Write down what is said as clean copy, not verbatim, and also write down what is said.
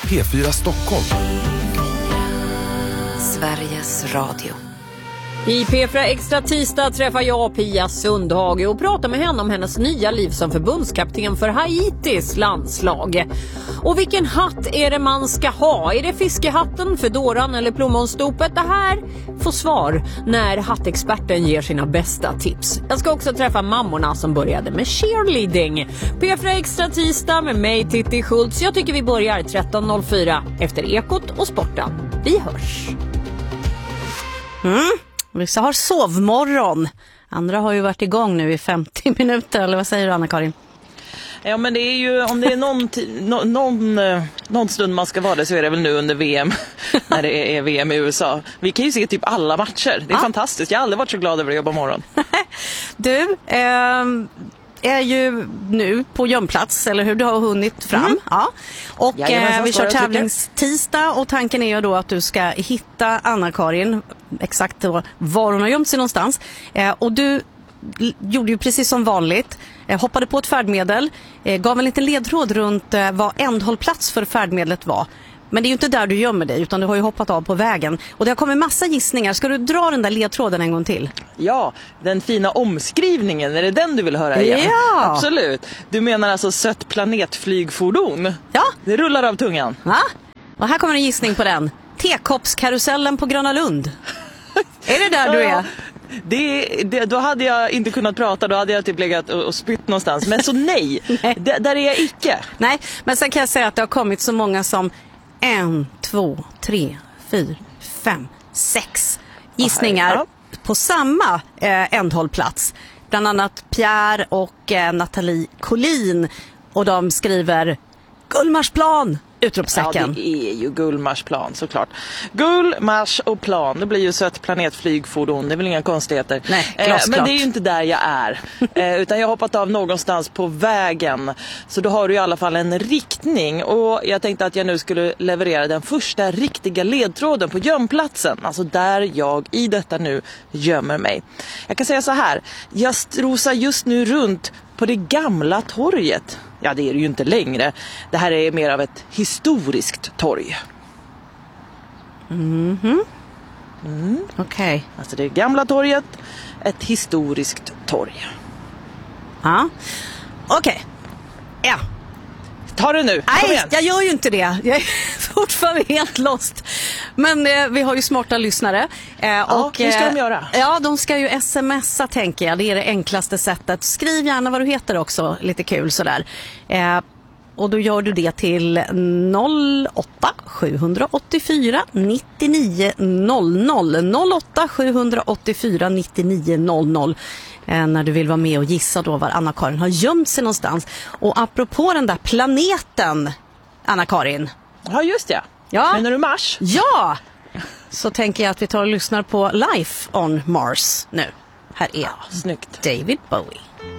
P4 Stockholm. Sveriges Radio. I P4 Extra tisdag träffar jag Pia Sundhage och pratar med henne om hennes nya liv som förbundskapten för Haitis landslag. Och vilken hatt är det man ska ha? Är det fiskehatten, fedoran eller plommonstopet? Det här får svar när hattexperten ger sina bästa tips. Jag ska också träffa mammorna som började med cheerleading. P4 Extra tisdag med mig, Titti Schultz. Jag tycker vi börjar 13.04 efter Ekot och sporten. Vi hörs. Vissa har sovmorgon. Andra har ju varit igång nu i 50 minuter. Eller vad säger du, Anna-Karin? Ja, men det är ju, om det är någon stund man ska vara det, så är det väl nu under VM. När det är VM i USA. Vi kan ju se typ alla matcher. Det är fantastiskt. Jag har aldrig varit så glad över att jobba morgon. Du, är ju nu på gömplats, eller hur? Du har hunnit fram. Ja. Och vi kör tävlingstisdag och tanken är ju då att du ska hitta Anna-Karin exakt var hon har gömt sig någonstans. Och du gjorde ju precis som vanligt. Hoppade på ett färdmedel, gav en liten ledtråd runt vad ändhållplats för färdmedlet var. Men det är ju inte där du gömmer dig, utan du har ju hoppat av på vägen. Och det har kommit massa gissningar. Ska du dra den där ledtråden en gång till? Ja, den fina omskrivningen. Är det den du vill höra igen? Ja! Absolut. Du menar alltså sött planetflygfordon? Ja. Det rullar av tungan. Ja. Och här kommer en gissning på den. Tekoppskarusellen på Gröna Lund. Är det där du är? Då hade jag inte kunnat prata. Då hade jag typ legat och spytt någonstans. Men så nej, där är jag icke. Nej, men sen kan jag säga att det har kommit så många som 1, 2, 3, 4, 5, 6 gissningar på samma ändhållplats. Bland annat Pierre och Nathalie Collin. Och de skriver Gullmarsplan! Utropstecken. Ja, det är ju Gullmarsplan såklart. Gullmars och plan, det blir ju sött planetflygfordon. Det är väl inga konstigheter. Nej, glasklart. Men det är ju inte där jag är. Utan jag har hoppat av någonstans på vägen. Så då har du i alla fall en riktning. Och jag tänkte att jag nu skulle leverera den första riktiga ledtråden på gömplatsen. Alltså där jag i detta nu gömmer mig. Jag kan säga så här. Jag strosar just nu runt på det gamla torget. Ja, det är det ju inte längre. Det här är mer av ett historiskt torg. Okej. Alltså det gamla torget, ett historiskt torg. Ja. Okej. Ja. Ta det nu, kom Nej, igen. jag gör ju inte det. Jag är fortfarande helt lost. Men vi har ju smarta lyssnare. Och hur ska de göra? Ja, de ska ju smsa, tänker jag. Det är det enklaste sättet. Skriv gärna vad du heter också. Lite kul sådär. Och då gör du det till 08 784 99 00. 08 784 99 00. När du vill vara med och gissa då var Anna-Karin har gömt sig någonstans. Och apropå den där planeten, Anna-Karin. Ja, just det. Ja. Menar du Mars? Ja! Så tänker jag att vi tar och lyssnar på Life on Mars nu. Här är Snyggt. David Bowie.